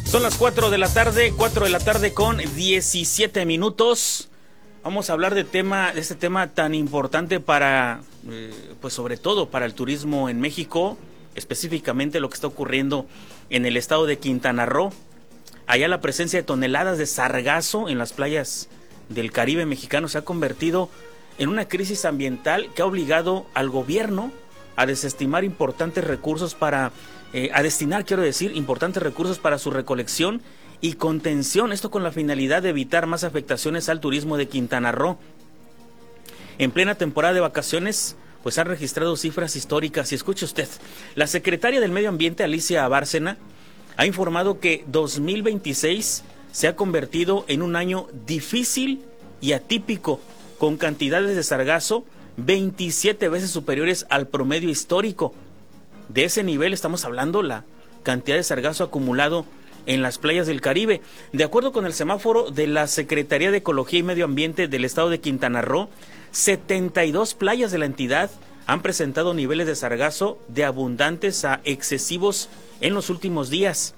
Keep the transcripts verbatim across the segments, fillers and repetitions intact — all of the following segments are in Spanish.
Son las cuatro de la tarde, cuatro de la tarde con diecisiete minutos. Vamos a hablar de tema, de este tema tan importante para, eh, pues sobre todo para el turismo en México, específicamente lo que está ocurriendo en el estado de Quintana Roo. Allá la presencia de toneladas de sargazo en las playas del Caribe mexicano se ha convertido en una crisis ambiental que ha obligado al gobierno a desestimar importantes recursos para, eh, a destinar, quiero decir, importantes recursos para su recolección y contención, esto con la finalidad de evitar más afectaciones al turismo de Quintana Roo. En plena temporada de vacaciones, pues han registrado cifras históricas. Y escuche usted, la secretaria del Medio Ambiente, Alicia Bárcena, ha informado que dos mil veintiséis se ha convertido en un año difícil y atípico, con cantidades de sargazo veintisiete veces superiores al promedio histórico. De ese nivel estamos hablando, la cantidad de sargazo acumulado en las playas del Caribe. De acuerdo con el semáforo de la Secretaría de Ecología y Medio Ambiente del estado de Quintana Roo, setenta y dos playas de la entidad han presentado niveles de sargazo de abundantes a excesivos en los últimos días.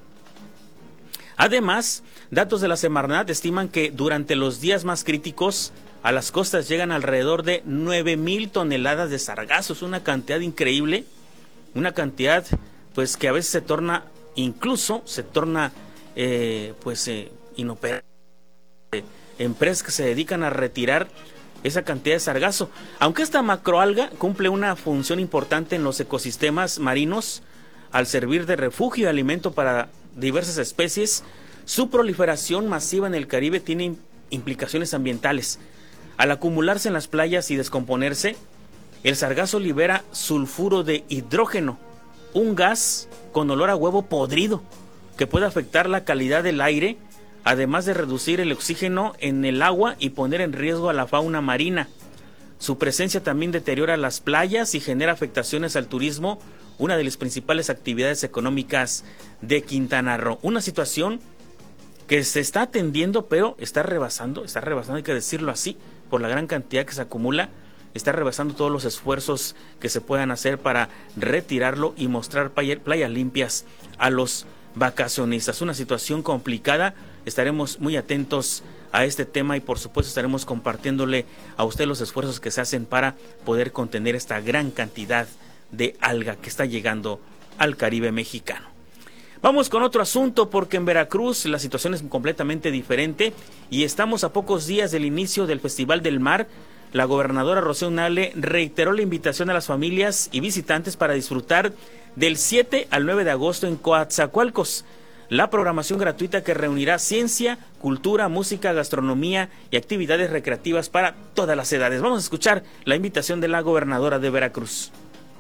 Además, datos de la Semarnat estiman que durante los días más críticos a las costas llegan alrededor de nueve mil toneladas de sargazo. Es una cantidad increíble, una cantidad pues que a veces se torna, incluso se torna eh, pues eh, inoperante. Empresas que se dedican a retirar esa cantidad de sargazo. Aunque esta macroalga cumple una función importante en los ecosistemas marinos al servir de refugio y alimento para diversas especies, su proliferación masiva en el Caribe tiene implicaciones ambientales. Al acumularse en las playas y descomponerse, el sargazo libera sulfuro de hidrógeno, un gas con olor a huevo podrido que puede afectar la calidad del aire, además de reducir el oxígeno en el agua y poner en riesgo a la fauna marina. Su presencia también deteriora las playas y genera afectaciones al turismo, una de las principales actividades económicas de Quintana Roo. Una situación que se está atendiendo, pero está rebasando, está rebasando, hay que decirlo así, por la gran cantidad que se acumula, está rebasando todos los esfuerzos que se puedan hacer para retirarlo y mostrar playas limpias a los vacacionistas. Una situación complicada, estaremos muy atentos a este tema y por supuesto estaremos compartiéndole a usted los esfuerzos que se hacen para poder contener esta gran cantidad de alga que está llegando al Caribe mexicano. Vamos con otro asunto, porque en Veracruz la situación es completamente diferente y estamos a pocos días del inicio del Festival del Mar. La gobernadora Rocío Nale reiteró la invitación a las familias y visitantes para disfrutar del siete al nueve de agosto en Coatzacoalcos. La programación gratuita que reunirá ciencia, cultura, música, gastronomía y actividades recreativas para todas las edades. Vamos a escuchar la invitación de la gobernadora de Veracruz.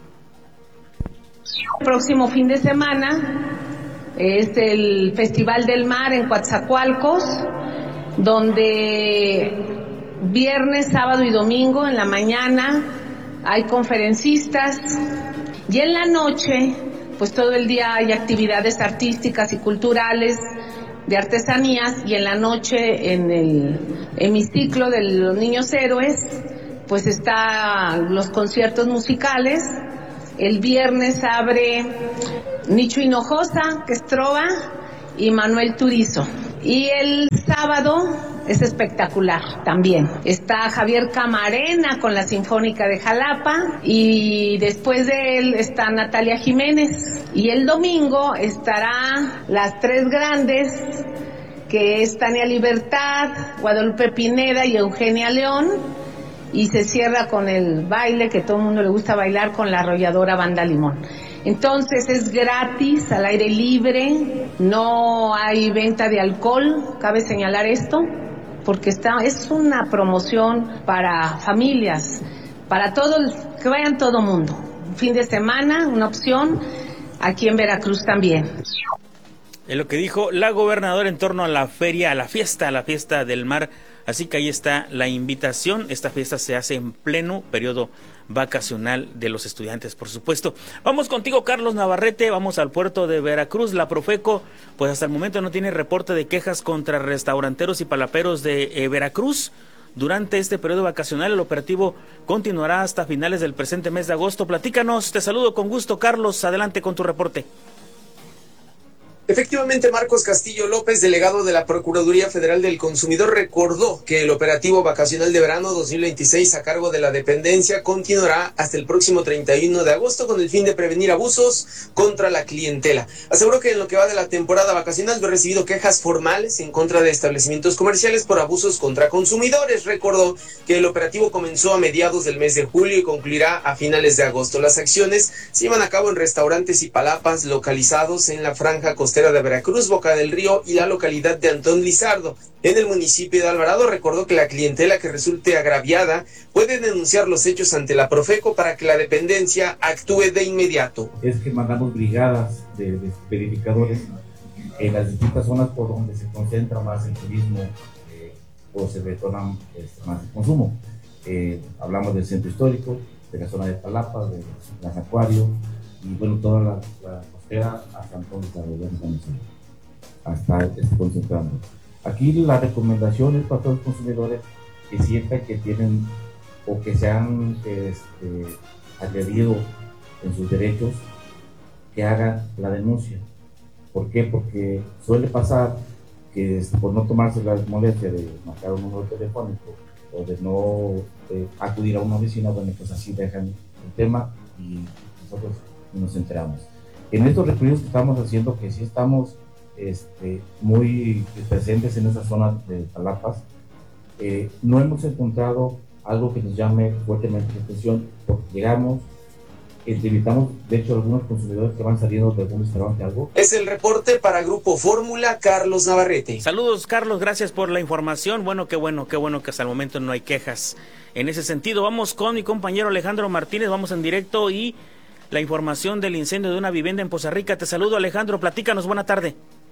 El próximo fin de semana es el Festival del Mar en Coatzacoalcos, donde viernes, sábado y domingo en la mañana hay conferencistas y en la noche pues todo el día hay actividades artísticas y culturales de artesanías, y en la noche en el hemiciclo de los niños héroes pues están los conciertos musicales. El viernes abre Nicho Hinojosa, que es trova, y Manuel Turizo. Y el sábado es espectacular también. Está Javier Camarena con la Sinfónica de Jalapa, y después de él está Natalia Jiménez. Y el domingo estará Las Tres Grandes, que es Tania Libertad, Guadalupe Pineda y Eugenia León. Y se cierra con el baile que todo el mundo le gusta bailar, con la arrolladora Banda Limón. Entonces es gratis, al aire libre, no hay venta de alcohol, cabe señalar esto, porque está, es una promoción para familias, para todos, que vayan todo mundo. Un fin de semana, una opción, aquí en Veracruz también. Es lo que dijo la gobernadora en torno a la feria, a la fiesta, a la fiesta del mar. Así que ahí está la invitación. Esta fiesta se hace en pleno periodo vacacional de los estudiantes, por supuesto. Vamos contigo, Carlos Navarrete. Vamos al puerto de Veracruz. La Profeco, pues hasta el momento no tiene reporte de quejas contra restauranteros y palaperos de eh, Veracruz. Durante este periodo vacacional, el operativo continuará hasta finales del presente mes de agosto. Platícanos, te saludo con gusto, Carlos. Adelante con tu reporte. Efectivamente, Marcos Castillo López, delegado de la Procuraduría Federal del Consumidor, recordó que el operativo vacacional de verano dos mil veintiséis a cargo de la dependencia continuará hasta el próximo treinta y uno de agosto con el fin de prevenir abusos contra la clientela. Aseguró que en lo que va de la temporada vacacional no ha recibido quejas formales en contra de establecimientos comerciales por abusos contra consumidores. Recordó que el operativo comenzó a mediados del mes de julio y concluirá a finales de agosto. Las acciones se llevan a cabo en restaurantes y palapas localizados en la franja costera de Veracruz, Boca del Río y la localidad de Antón Lizardo. En el municipio de Alvarado recordó que la clientela que resulte agraviada puede denunciar los hechos ante la Profeco para que la dependencia actúe de inmediato. Es que mandamos brigadas de, de verificadores en las distintas zonas por donde se concentra más el turismo eh, o se detona este, más el consumo. Eh, hablamos del centro histórico, de la zona de Palapa, de las Acuario y bueno, toda la, la costera hasta entonces hasta este concentrando. Aquí la recomendación es para todos los consumidores que sientan que tienen o que se han este, agredido en sus derechos, que hagan la denuncia. ¿Por qué? Porque suele pasar que por no tomarse la molestia de marcar un número telefónico o de no eh, acudir a una oficina, bueno, pues así dejan el tema y nosotros nos enteramos. En estos recorridos que estamos haciendo, que sí estamos este, muy presentes en esa zona de Palapas, eh, no hemos encontrado algo que nos llame fuertemente la atención, porque llegamos, entrevistamos, de hecho, algunos consumidores que van saliendo de algún restaurante, algo. Es el reporte para Grupo Fórmula, Carlos Navarrete. Saludos, Carlos, gracias por la información. Bueno, qué bueno, qué bueno que hasta el momento no hay quejas en ese sentido. Vamos con mi compañero Alejandro Martínez, vamos en directo y la información del incendio de una vivienda en Poza Rica. Te saludo, Alejandro, platícanos, buena tarde.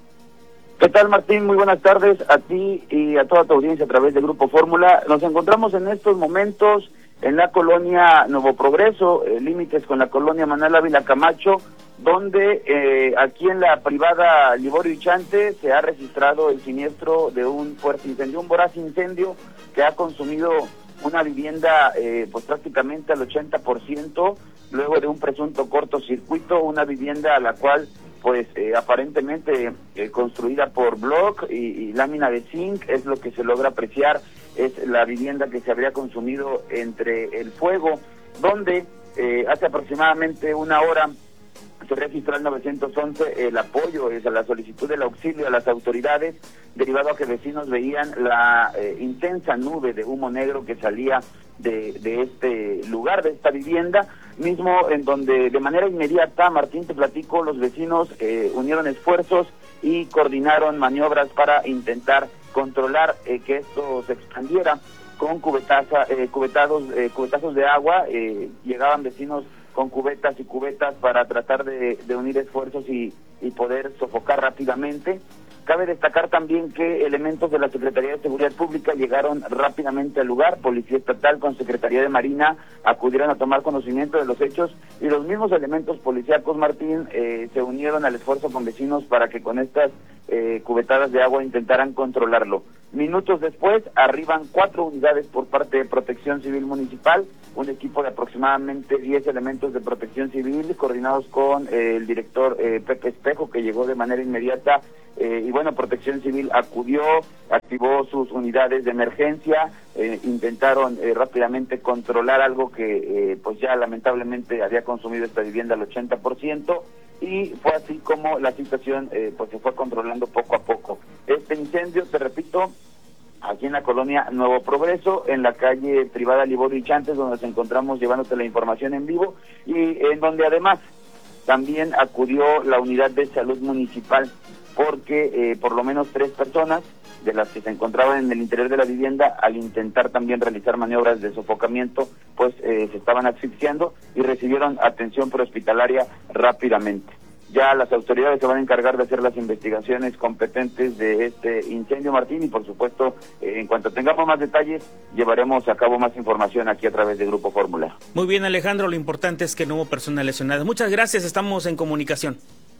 ¿Qué tal, Martín? Muy buenas tardes a ti y a toda tu audiencia a través de Grupo Fórmula. Nos encontramos en estos momentos en la colonia Nuevo Progreso, eh, límites con la colonia Manuel Ávila Camacho, donde eh, aquí en la privada Liborio Ichante se ha registrado el siniestro de un fuerte incendio, un voraz incendio que ha consumido una vivienda eh, pues prácticamente al ochenta por ciento, luego de un presunto cortocircuito, una vivienda a la cual pues eh, aparentemente eh, construida por block y, y lámina de zinc, es lo que se logra apreciar, es la vivienda que se habría consumido entre el fuego, donde eh, hace aproximadamente una hora se registró el nueve once el apoyo, es a la solicitud del auxilio a las autoridades, derivado a que vecinos veían la eh, intensa nube de humo negro que salía de, de este lugar, de esta vivienda, mismo en donde de manera inmediata, Martín, te platico, los vecinos eh, unieron esfuerzos y coordinaron maniobras para intentar controlar eh, que esto se expandiera con cubetaza, eh, cubetados, eh, cubetazos de agua, eh, llegaban vecinos con cubetas y cubetas para tratar de, de unir esfuerzos y, y poder sofocar rápidamente. Cabe destacar también que elementos de la Secretaría de Seguridad Pública llegaron rápidamente al lugar, Policía Estatal con Secretaría de Marina acudieron a tomar conocimiento de los hechos y los mismos elementos policíacos, Martín, eh, se unieron al esfuerzo con vecinos para que con estas eh, cubetadas de agua intentaran controlarlo. Minutos después arriban cuatro unidades por parte de Protección Civil Municipal, un equipo de aproximadamente diez elementos de Protección Civil coordinados con eh, el director eh, Pepe Espejo, que llegó de manera inmediata. Eh, y bueno, Protección Civil acudió, activó sus unidades de emergencia, eh, intentaron eh, rápidamente controlar algo que eh, pues ya lamentablemente había consumido esta vivienda al ochenta por ciento y fue así como la situación eh, pues se fue controlando poco a poco. Este incendio, te repito, aquí en la colonia Nuevo Progreso, en la calle privada Liborio Ichantes, donde nos encontramos llevándote la información en vivo y en donde además también acudió la unidad de salud municipal, porque eh, por lo menos tres personas de las que se encontraban en el interior de la vivienda, al intentar también realizar maniobras de sofocamiento, pues eh, se estaban asfixiando y recibieron atención prehospitalaria rápidamente. Ya las autoridades se van a encargar de hacer las investigaciones competentes de este incendio, Martín, y por supuesto, eh, en cuanto tengamos más detalles, llevaremos a cabo más información aquí a través de Grupo Fórmula. Muy bien, Alejandro, lo importante es que no hubo personas lesionadas. Muchas gracias, estamos en comunicación.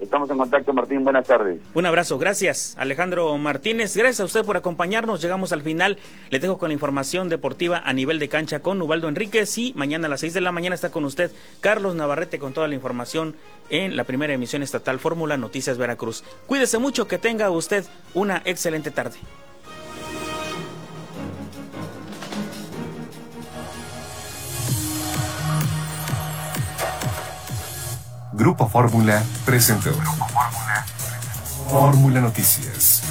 Estamos en contacto, Martín. Buenas tardes. Un abrazo. Gracias, Alejandro Martínez. Gracias a usted por acompañarnos. Llegamos al final. Les dejo con la información deportiva a nivel de cancha con Ubaldo Enríquez. Y mañana a las seis de la mañana está con usted Carlos Navarrete con toda la información en la primera emisión estatal Fórmula Noticias Veracruz. Cuídese mucho. Que tenga usted una excelente tarde. Grupo Fórmula presentó Grupo Fórmula. Fórmula Noticias.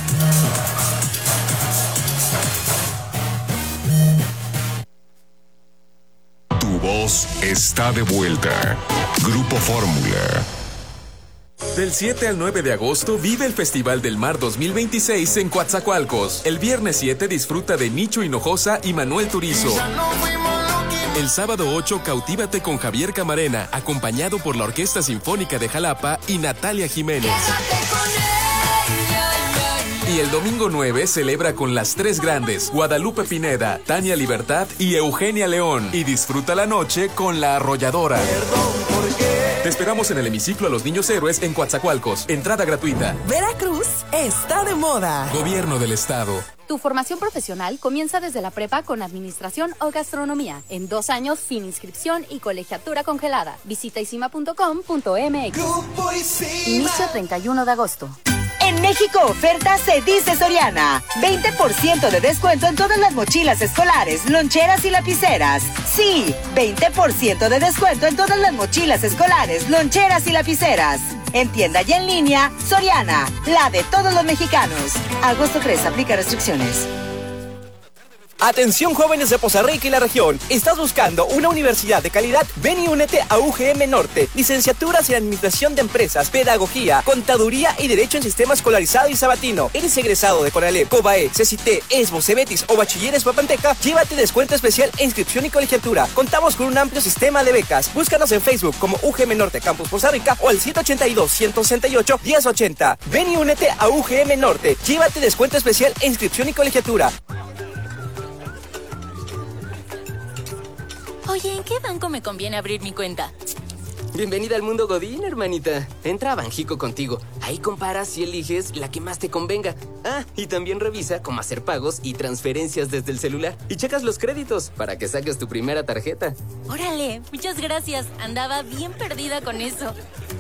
Tu voz está de vuelta. Grupo Fórmula. Del siete al nueve de agosto vive el Festival del Mar dos mil veintiséis en Coatzacoalcos. El viernes siete disfruta de Nicho Hinojosa y Manuel Turizo. El sábado ocho cautívate con Javier Camarena, acompañado por la Orquesta Sinfónica de Jalapa y Natalia Jiménez. Y el domingo nueve celebra con las tres grandes, Guadalupe Pineda, Tania Libertad y Eugenia León. Y disfruta la noche con La Arrolladora. Te esperamos en el hemiciclo a los Niños Héroes en Coatzacoalcos. Entrada gratuita. Veracruz está de moda. Gobierno del Estado. Tu formación profesional comienza desde la prepa con administración o gastronomía. En dos años sin inscripción y colegiatura congelada. Visita isima punto com punto m x. Inicio treinta y uno de agosto. En México oferta se dice Soriana. veinte por ciento de descuento en todas las mochilas escolares, loncheras y lapiceras. Sí, veinte por ciento de descuento en todas las mochilas escolares, loncheras y lapiceras. En tienda y en línea, Soriana, la de todos los mexicanos. Agosto tres, aplica restricciones. Atención jóvenes de Poza Rica y la región. ¿Estás buscando una universidad de calidad? Ven y únete a U G M Norte. Licenciaturas en Administración de Empresas, Pedagogía, Contaduría y Derecho en Sistema Escolarizado y Sabatino. ¿Eres egresado de Conalep, COBAE, CECITE, ESBO, CEBETIS o Bachilleres Papanteca? Llévate descuento especial en inscripción y colegiatura. Contamos con un amplio sistema de becas. Búscanos en Facebook como U G M Norte Campus Poza Rica o al siete ochenta y dos, ciento sesenta y ocho, diez ochenta. Ven y únete a U G M Norte. Llévate descuento especial en inscripción y colegiatura. Oye, ¿en qué banco me conviene abrir mi cuenta? Bienvenida al mundo Godín, hermanita. Entra a Banjico contigo. Ahí comparas y eliges la que más te convenga. Ah, y también revisa cómo hacer pagos y transferencias desde el celular. Y checas los créditos para que saques tu primera tarjeta. Órale, muchas gracias. Andaba bien perdida con eso.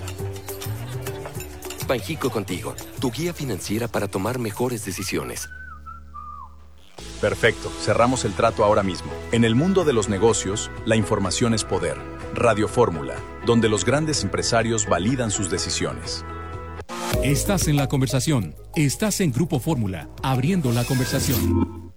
Banjico contigo, tu guía financiera para tomar mejores decisiones. Perfecto, cerramos el trato ahora mismo. En el mundo de los negocios, la información es poder. Radio Fórmula, donde los grandes empresarios validan sus decisiones. Estás en la conversación. Estás en Grupo Fórmula, abriendo la conversación.